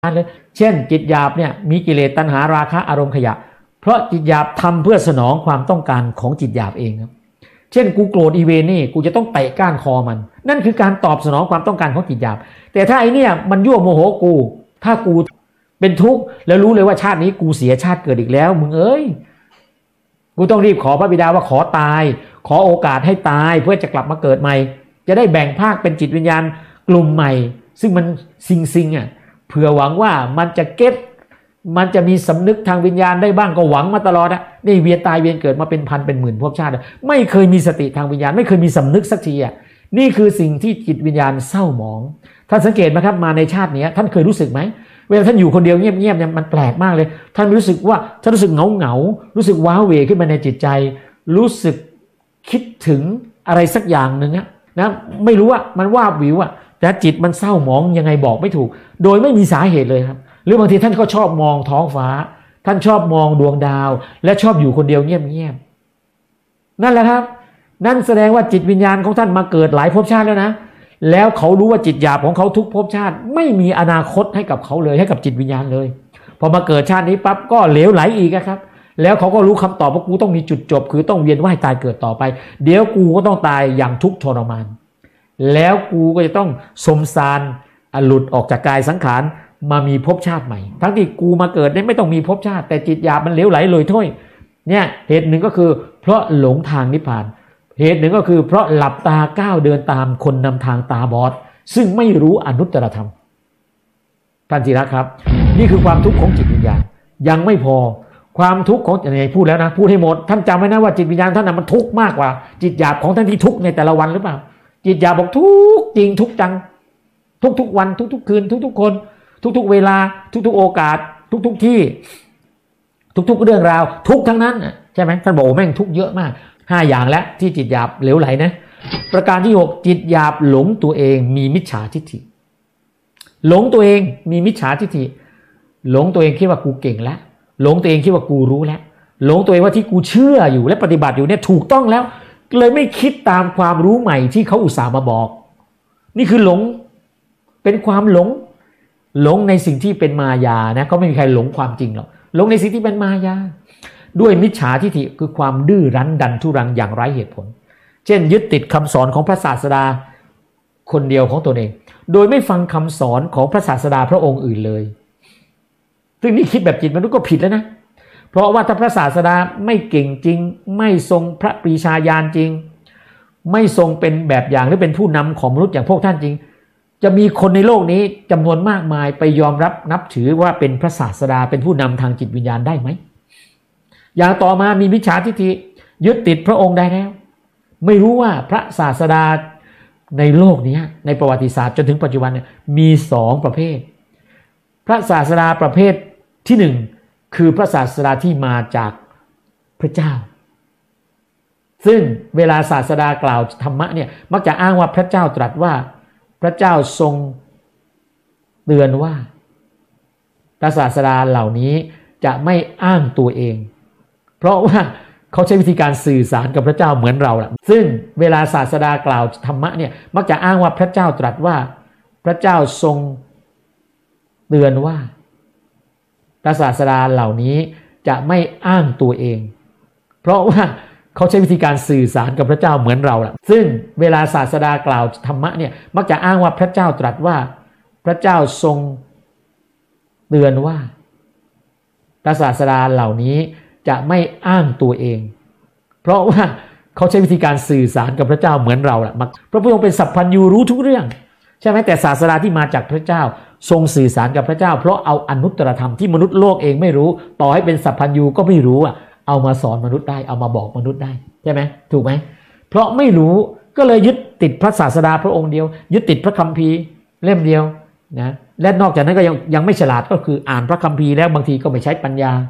เลยเช่นจิตหยาบเนี่ยมีกิเลสตัณหาราคะอารมณ์ขยะเพราะจิตหยาบทำเพื่อสนองความต้องการของจิตหยาบเองครับเช่นกูโกรธอีเวนี่กูจะต้องเตะก้านคอมันนั่นคือการตอบสนองความต้องการของจิตหยาบแต่ถ้าไอเนี่ยมันยั่วโมโหกูถ้ากูเป็นทุกข์แล้วรู้เลยว่าชาตินี้กูเสียชาติเกิดอีกแล้วมึงกูต้องรีบขอพระบิดาว่าขอตายขอโอกาสให้ตายเพื่อจะกลับมาเกิดใหม่จะได้แบ่งภาคเป็นจิตวิญญาณกลุ่มใหม่ซึ่งมันซิงเผื่อหวังว่ามันจะเก็ตมันจะมีสำนึกทางวิญญาณได้บ้างก็หวังมาตลอดอะนี่เวียนตายเวียนเกิดมาเป็นพันเป็นหมื่นภพชาติไม่เคยมีสติทางวิญญาณไม่เคยมีสำนึกสักทีอะนี่คือสิ่งที่จิตวิญญาณเศร้าหมองท่านสังเกตไหมครับมาในชาตินี้ท่านเคยรู้สึกไหมเวลาท่านอยู่คนเดียวเงียบๆเนี่ยมันแปลกมากเลยท่านรู้สึกว่าท่านรู้สึกเหงารู้สึกว้าเหวขึ้นมาในจิตใจรู้สึกคิดถึงอะไรสักอย่างหนึ่งนะไม่รู้ว่ามันว่าวิวอะแต่จิตมันเศร้าหมองยังไงบอกไม่ถูกโดยไม่มีสาเหตุเลยครับหรือบางทีท่านก็ชอบมองท้องฟ้าท่านชอบมองดวงดาวและชอบอยู่คนเดียวเงียบๆนั่นแหละครับนั่นแสดงว่าจิตวิญญาณของท่านมาเกิดหลายภพชาติแล้วนะแล้วเขารู้ว่าจิตหยาบของเขาทุกภพชาติไม่มีอนาคตให้กับเขาเลยให้กับจิตวิญญาณเลยพอมาเกิดชาตินี้ปั๊บก็เหลวไหลอีกครับแล้วเขาก็รู้คำตอบว่ากูต้องมีจุดจบคือต้องเวียนว่ายตายเกิดต่อไปเดี๋ยวกูก็ต้องตายอย่างทุกข์ทรมานแล้วกูก็จะต้องสมสารหลุดออกจากกายสังขารมามีภพชาติใหม่ทั้งที่กูมาเกิดได้ไม่ต้องมีภพชาติแต่จิตหยาบมันเหลวไหลเลยถ้วยเนี่ยเหตุหนึ่งก็คือเพราะหลงทางนิพพานเหตุหนึ่งก็คือเพราะหลับตาก้าวเดินตามคนนำทางตาบอดซึ่งไม่รู้อนุตตรธรรมท่านจิระครับนี่คือความทุกข์ของจิตวิญญาณยังไม่พอความทุกข์ของไหนพูดแล้วนะพูดให้หมดท่านจำไว้นะว่าจิตวิญญาณท่านมันทุกข์มากกว่าจิตหยาบของท่านที่ทุกข์ในแต่ละวันหรือเปล่าจิตหยาบบอกทุกข์จริงทุกข์จังทุกวันทุกคืนทุกคนทุกเวลาทุกโอกาสทุกที่ทุกเรื่องราวทุกทั้งนั้นใช่ไหมท่านบอกโอ้แม่งทุกเยอะมาก5อย่างแล้วที่จิตหยาบเหลวไหลนะประการที่6จิตหยาบหลงตัวเองมีมิจฉาทิฏฐิหลงตัวเองมีมิจฉาทิฏฐิหลงตัวเองคิดว่ากูเก่งแล้วหลงตัวเองคิดว่ากูรู้แล้วหลงตัวเองว่าที่กูเชื่ออยู่และปฏิบัติอยู่เนี่ยถูกต้องแล้วเลยไม่คิดตามความรู้ใหม่ที่เขาอุตส่าห์มาบอกนี่คือหลงเป็นความหลงในสิ่งที่เป็นมายานะก็ไม่มีใครหลงความจริงหรอกหลงในสิ่งที่เป็นมายาด้วยมิจฉาทิฏฐิคือความดื้อรั้นดันทุรังอย่างไร้เหตุผลเช่นยึดติดคำสอนของพระศาสดาคนเดียวของตนเองโดยไม่ฟังคำสอนของพระศาสดาพระองค์อื่นเลยซึ่งนี่คิดแบบจิตมนุษย์ก็ผิดแล้วนะเพราะว่าถ้าพระศาสดาไม่เก่งจริงไม่ทรงพระปรีชาญาณจริงไม่ทรงเป็นแบบอย่างหรือเป็นผู้นำของมนุษย์อย่างพวกท่านจริงจะมีคนในโลกนี้จำนวนมากมายไปยอมรับนับถือว่าเป็นพระศาสดาเป็นผู้นำทางจิตวิญญาณได้ไหมอย่างต่อมามีมิจฉาทิฏฐิยึดติดพระองค์ได้แล้วไม่รู้ว่าพระศาสดาในโลกนี้ในประวัติศาสตร์จนถึงปัจจุบันเนี่ยมี2ประเภทพระศาสดาประเภทที่1คือพระศาสดาที่มาจากพระเจ้าซึ่งเวลาศาสดากล่าวธรรมะเนี่ยมักจะอ้างว่าพระเจ้าตรัสว่าพระเจ้าทรงเตือนว่าพระศาสดาเหล่านี้จะไม่อ้างตัวเองเพราะว่าเขาใช้วิธีการสื่อสารกับพระเจ้าเหมือนเราแหละซึ่งเวลาศาสดากล่าวธรรมะเนี่ยมักจะอ้างว่าพระเจ้าตรัสว่าพระเจ้าทรงเตือนว่าพระศาสดาเหล่านี้จะไม่อ้างตัวเองเพราะว่าเขาใช้วิธีการสื่อสารกับพระเจ้าเหมือนเราแหละซึ่งเวลาศาสดากล่าวธรรมะเนี่ยมักจะอ้างว่าพระเจ้าตรัสว่าพระเจ้าทรงเตือนว่าพระศาสดาเหล่านี้จะไม่อ้างตัวเองเพราะว่าเขาใช้วิธีการสื่อสารกับพระเจ้าเหมือนเราแหละพระพุทธองค์เป็นสัพพัญญูรู้ทุกเรื่องใช่ไหมแต่ศาสดาที่มาจากพระเจ้าทรงสื่อสารกับพระเจ้าเพราะเอาอนุตตรธรรมที่มนุษย์โลกเองไม่รู้ต่อให้เป็นสัพพัญญูก็ไม่รู้เอามาสอนมนุษย์ได้เอามาบอกมนุษย์ได้ใช่ไหมถูกไหมเพราะไม่รู้ก็เลยยึดติดพระศาสดาพระองค์เดียวยึดติดพระคัมภีร์เล่มเดียวนะและนอกจากนั้นก็ยังไม่ฉลาดก็คืออ่านพระคัมภีร์แล้วบางทีก็ไม่ใช้ปัญญา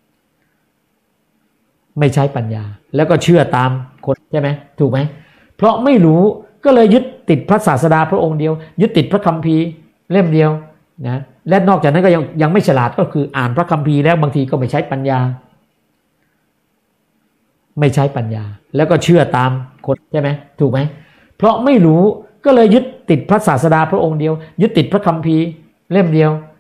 แล้วก็เชื่อตามคนใช่ไหมถูกไหมเพราะไม่รู้ก็เลยยึดติดพระศาสดาพระองค์เดียวยึดติดพระคัมภีร์เล่มเดียวนะและนอกจากนั้นก็ยังไม่ฉลาดก็คืออ่านพระคัมภีร์แล้วบางทีก็ไม่ใช้ปัญญาแล้วก็เชื่อตามคนใช่ไหมถูกไหมเพราะไม่รู้ก็เลยยึดติดพระศาสดาพระองค์เดียวยึดติดพระคัมภีร์เล่มเดียว